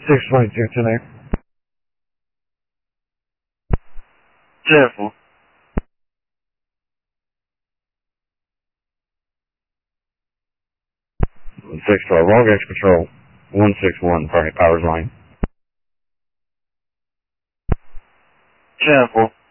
622 tonight. 10-4. 612, Log X Patrol. 161, Powers Line. 10-4.